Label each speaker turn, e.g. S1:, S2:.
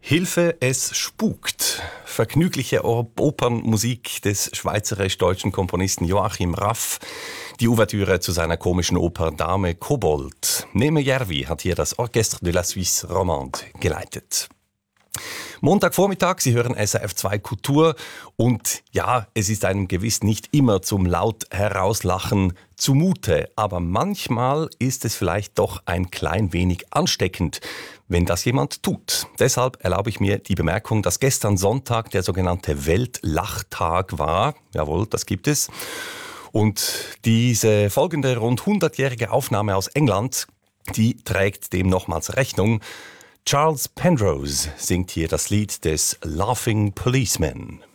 S1: Hilfe, es spukt. Vergnügliche Opernmusik des schweizerisch-deutschen Komponisten Joachim Raff. Die Ouvertüre zu seiner komischen Oper Dame Kobold. Neme Järvi hat hier das Orchestre de la Suisse Romande geleitet. Montagvormittag, Sie hören SRF 2 Kultur und ja, es ist einem gewiss nicht immer zum laut herauslachen zumute, aber manchmal ist es vielleicht doch ein klein wenig ansteckend, wenn das jemand tut. Deshalb erlaube ich mir die Bemerkung, dass gestern Sonntag der sogenannte Weltlachtag war. Jawohl, das gibt es. Und diese folgende rund 100-jährige Aufnahme aus England, die trägt dem nochmals Rechnung. Charles Penrose singt hier das Lied des Laughing Policeman.